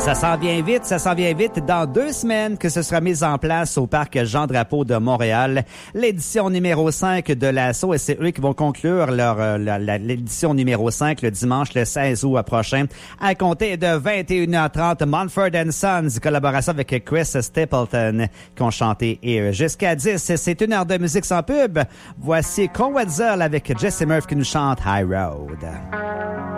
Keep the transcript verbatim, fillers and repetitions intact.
Ça s'en vient vite, ça s'en vient vite. Dans deux semaines que ce sera mis en place au parc Jean-Drapeau de Montréal, l'édition numéro cinq de l'Assaut, et c'est eux qui vont conclure leur euh, la, la, l'édition numéro cinq le dimanche le seize août prochain, à compter de vingt et une heures trente. Mumford and Sons, collaboration avec Chris Stapleton, qui ont chanté, et jusqu'à dix, c'est une heure de musique sans pub. Voici Conwetzel avec Jesse Murphy qui nous chante High Road.